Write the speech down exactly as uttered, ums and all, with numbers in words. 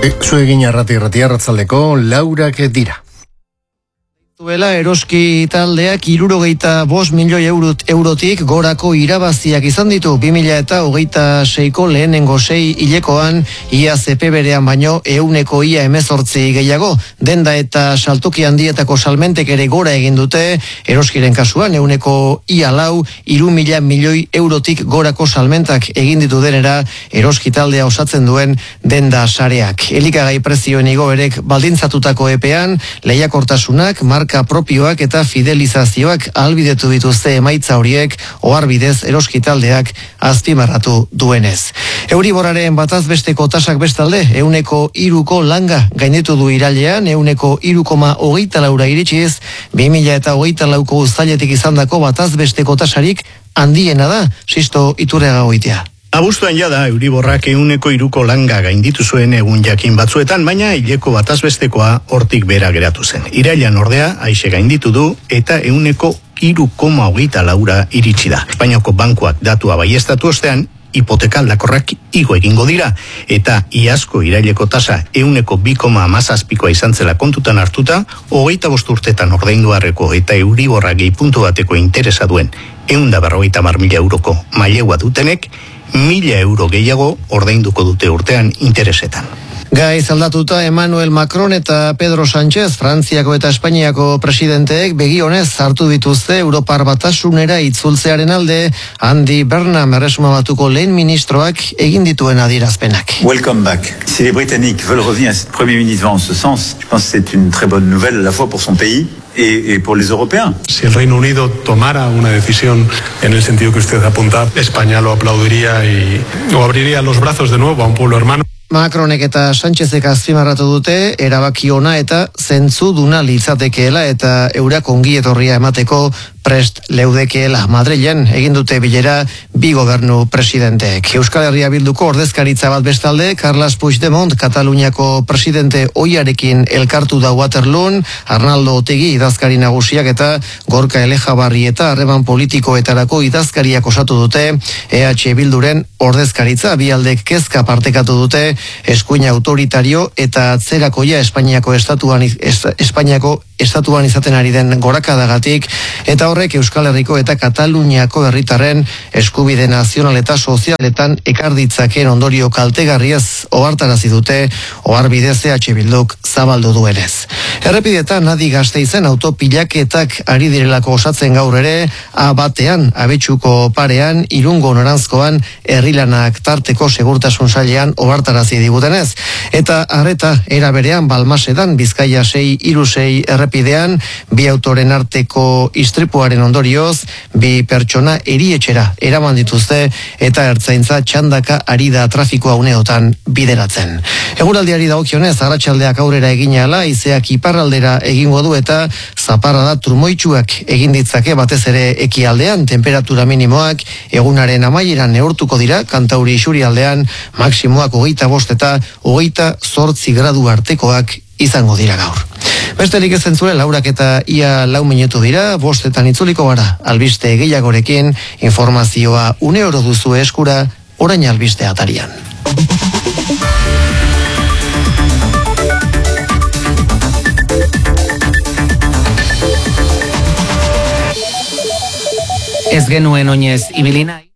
E, Zuegin arrati arrati arratzaldeko laurak dira. Duela eroski taldeak hirurogeita bost milioi eurot, eurotik gorako irabaziak izan ditu bi mila eta hogeita seiko lehenengo sei hilekoan ia zepe berean baino ehuneko ia hemezortzi gehiago. Denda eta saltoki handietako salmentek ere gora egin dute, eroskiren kasuan ehuneko ia lau, hiru mila milioi eurotik gorako salmentak egin ditu denera eroski taldea osatzen duen denda sareak. Elikagai prezioen igoerek baldintzatutako epean, lehiakortasunak, marka propioak eta fidelizazioak ahalbidetu dituzte emaitza horiek oharbidez eroski taldeak azpimarratu duenez. Euriboraren bataz besteko tasak bestalde, ehuneko hiruko langa gainditu du irailean, ehuneko hiru koma hogeita laura iritsiz, bi mila eta hogeita lauko uztailetik izandako bataz besteko tasarik handiena da, Sisto Iturriaga goitia. Abuztuan jada, Euriborrak ehuneko hiruko langa gainditu zuen egun jakin batzuetan, baina hileko batazbestekoa hortik bera geratu zen. Irailean ordea, aixe gainditu du eta ehuneko hiru koma hogeita laura iritsi da. Espainiako bankuak datua baiestatu ostean, hipoteka aldakorrak igo egingo dira, eta iazko iraileko tasa ehuneko bi koma hamazazpikoa izan zela kontutan hartuta, hogeita bost urtetan ordaindu harreko eta Euriborra gehi puntu bateko interesa duen ehun eta berrogeita hamar mila euroko mailegua dutenek, mila euro gehiago ordainduko dute urtean interesetan. Gaiz aldatuta Emmanuel Macron eta Pedro Sánchez, Frantziako eta Espainiako presidenteek begionez hartu dituzte Europar Batasunera itzultzearen alde, Andy Burnham erresuma batuko lehen ministroak egin dituen adierazpenak. Welcome back. Si les Britanniques veulent revenir à ce Premier ministre en ce sens, je pense que c'est une très bonne nouvelle à la fois pour son pays y por los europeos. Si el Reino Unido tomara una decisión en el sentido que usted apunta, España lo aplaudiría y o abriría los brazos de nuevo a un pueblo hermano. Macronek eta Sánchezek azpimarratu dute erabaki ona eta zentzuduna litzatekeela eta eurak ongi etorria emateko prest leudekeela. Madrilen egin dute bilera bi gobernu presidenteek. Euskal Herria Bilduko ordezkaritza bat bestalde, Carles Puigdemont, Kataluniako presidente ohiarekin elkartu da Waterloon, Arnaldo Otegi idazkari nagusiak eta Gorka Elejabarri eta harreman politikoetarako idazkariak osatu dute E H Bilduren ordezkaritza. Bi aldek kezka partekatu dute eskuin autoritario eta atzerakoia Espainiako estatuan es, Espainiako estatuan izaten ari den gorakadagatik, eta horrek Euskal Herriko eta Kataluniako herritarren eskubide nazional eta sozialetan ekar ditzaken ondorio kaltegarriaz ohartarazi dute oharbidez E H Bilduk zabaldu duenez. Errepidetan Adi Gasteizen autopilaketak ari direlako osatzen gaur ere, A batean, Abetxuko parean, Irungo Noranzkoan, herrilanak tarteko segurtasun sailean ohartarazi digutenez. Eta arreta era berean Balmasedan, Bizkaia sei hiru sei errepidean, bi autoren arteko istripuaren ondorioz, bi pertsona erietxera eraman dituzte eta ertzaintza txandaka ari da trafikoa uneotan bideratzen. Eguraldiari dagokionez, arratsaldeak aurrera egin ahala, haizeak iparraldera egingo du eta zaparrada trumoitsuak egin ditzake batez ere ekialdean, temperatura minimoak egunaren amaieran neurtuko dira, Kantauri isurialdean maksimoak hogeita bost eta hogeita zortzi gradu artekoak izango dira gaur. Besterik ez entzule, laurak eta ia lau minutu dira, bostetan itzuliko gara, albiste gehiagorekin, informazioa une oro duzu eskura, orain albiste atarian. Ez genuen oinez ibilina.